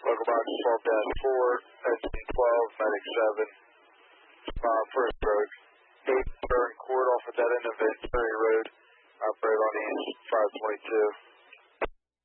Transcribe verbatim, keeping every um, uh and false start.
Local box twelve dash four, nineteen twelve, ninety-seven, uh, first road. eight turn court off of that end of Venturi Road, operate on East five twenty-two.